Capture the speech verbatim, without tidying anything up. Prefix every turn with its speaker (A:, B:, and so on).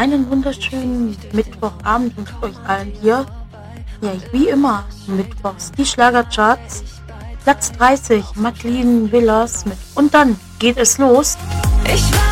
A: einen wunderschönen Mittwochabend wünsche ich euch allen hier. Ja, wie immer, mittwochs die Schlagercharts. Platz dreißig, Madeleine Villas mit Und dann geht es los.
B: Ich war